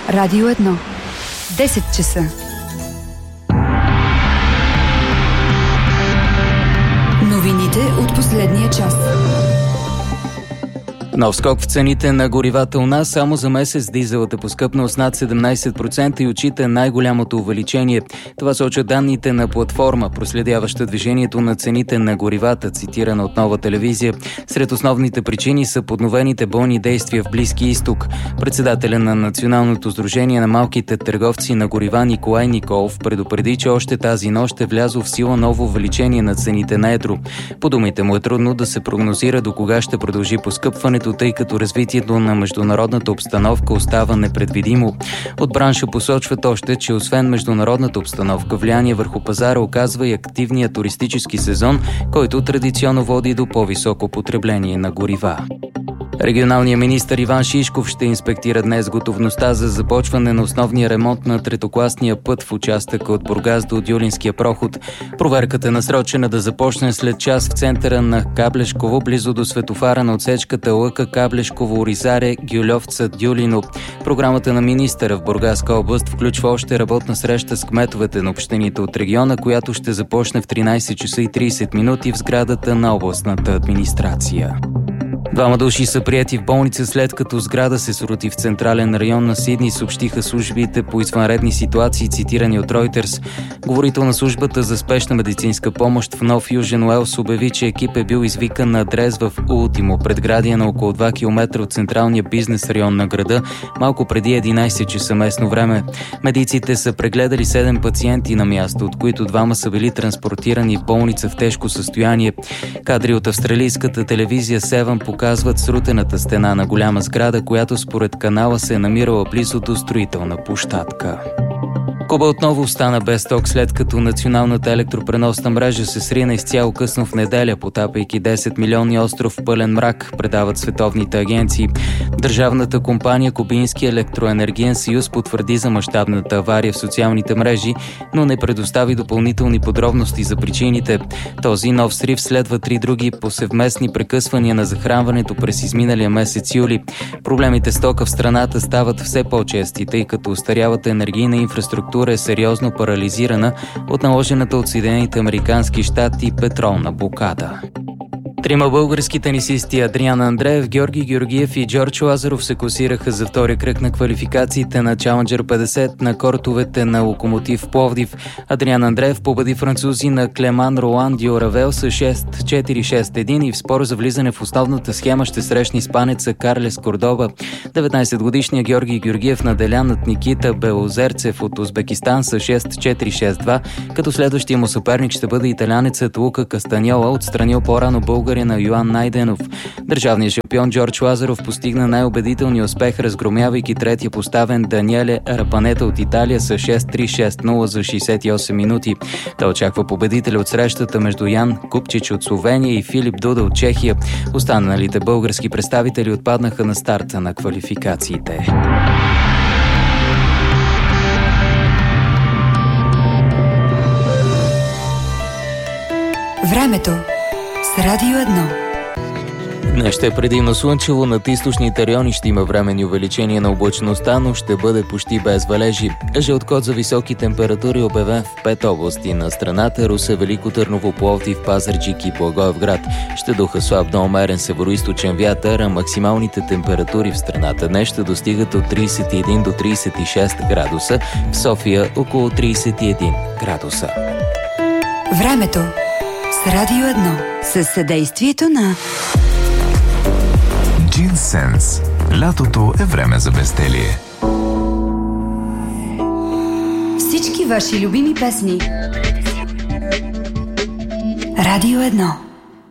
Радио 1. 10 часа. Новините от последния час. Нов скок в цените на горивата у нас. Само за месец дизелът е поскъпнал с над 17% и отчита най-голямото увеличение. Това сочат данните на платформа, проследяваща движението на цените на горивата, цитирана от Нова телевизия. Сред основните причини са подновените бойни действия в Близкия изток. Председателя на Националното сдружение на малките търговци на горива Николай Николов предупреди, че още тази нощ е влязло в сила ново увеличение на цените на едро. По думите му е трудно да се прогнозира до кога ще продължи поскъпването, тъй като развитието на международната обстановка остава непредвидимо. От бранша посочват още, че освен международната обстановка, влияние върху пазара оказва и активния туристически сезон, който традиционно води до по-високо потребление на горива. Регионалният министър Иван Шишков ще инспектира днес готовността за започване на основния ремонт на третокласния път в участъка от Бургас до Дюлинския проход. Проверката е насрочена да започне след час в центъра на Каблешково, близо до светофара на отсечката Лъка Каблешково, Оризаре, Гюльовца, Дюлино. Програмата на министъра в Бургаска област включва още работна среща с кметовете на общините от региона, която ще започне в 13 часа и 30 минути в сградата на областната администрация. 2 души са приети в болница, след като сграда се срути в централен район на Сидни, съобщиха службите по извънредни ситуации, цитирани от Reuters. Говорител на службата за спешна медицинска помощ в Нов Южен Уелс обяви, че екип е бил извикан на адрес в Ултимо, предградие на около 2 км от централния бизнес район на града, малко преди 11 часа местно време. Медиците са прегледали 7 пациенти на място, от които 2 са били транспортирани в болница в тежко състояние. Кадри от австралийската телевизия Seven показват срутената стена на голяма сграда, която според канала се е намирала близо до строителна площадка. Куба отново остана без ток, след като националната електропреносна мрежа се срина изцяло късно в неделя, потапайки 10 милионни остров в пълен мрак, предават световните агенции. Държавната компания Кубински електроенергиен съюз потвърди за мащабната авария в социалните мрежи, но не предостави допълнителни подробности за причините. Този нов срив следва 3 други повсеместни прекъсвания на захранването през изминалия месец юли. Проблемите с тока в страната стават все по-чести, тъй като устарялата енергийна инфраструктура е сериозно парализирана от наложената от Съединените американски щати петролна блокада. 3 български тенисисти Адриан Андреев, Георги Георгиев и Джордж Лазаров се класираха за втори кръг на квалификациите на Challenger 50 на кортовете на Локомотив Пловдив. Адриан Андреев победи французи на Клеман Ролан Диоравел с 6-4-6-1 и в спор за влизане в основната схема ще срещне испанеца Карлес Кордоба. 19-годишният Георги Георгиев наделя над Никита Белозерцев от Узбекистан с 6-4-6-2, като следващия му съперник ще бъде италянецът Лука Кастаньола, отстранил по-рано българина Йоан Найденов. Държавният шампион Джордж Лазаров постигна най-убедителния успех, разгромявайки третия поставен Даниеле Рапанета от Италия с 6-3-6-0 за 68 минути. Той очаква победителя от срещата между Ян Купчич от Словения и Филип Дуда от Чехия. Останалите български представители отпаднаха на старта на квалификациите. Времето с Радио 1. Днес ще е предимно слънчево, над източните райони ще има временни увеличения на облачността, но ще бъде почти без валежи. Жълт код за високи температури обявен в 5 области на страната: Русе, Велико Търново, Пловдив, Пазарджик и Благоевград. Ще духа слаб до умерен североизточен вятър, а максималните температури в страната днес ще достигат от 31 до 36 градуса, в София около 31 градуса. Времето с Радио 1 със съдействието на Джинсенс. Лятото е време за безделие. Всички ваши любими песни. Радио 1.